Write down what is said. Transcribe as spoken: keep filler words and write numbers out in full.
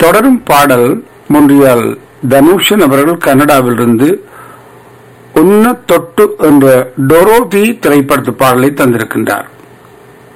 தொடரும் பாடல் மொன்றியால் தனுஷன் அவர்கள் கனடாவிலிருந்து உன்ன தொட்டு என்ற டொரோதி திரைப்படத்து பாடலை தந்திருக்கின்றார்.